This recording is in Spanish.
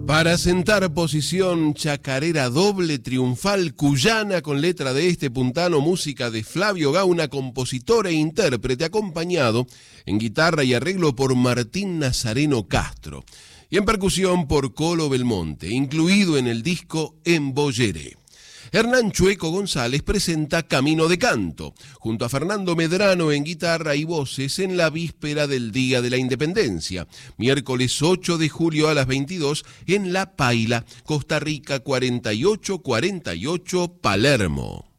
Para sentar posición chacarera doble triunfal cuyana con letra de este puntano, música de Flavio Gauna, compositor e intérprete, acompañado en guitarra y arreglo por Martín Nazareno Castro y en percusión por Colo Belmonte, incluido en el disco Emboyeré. Hernán Chueco González presenta Camino de Canto, junto a Fernando Medrano en guitarra y voces en la víspera del Día de la Independencia, miércoles 8 de julio a las 22 en La Paila, Costa Rica 4848, Palermo.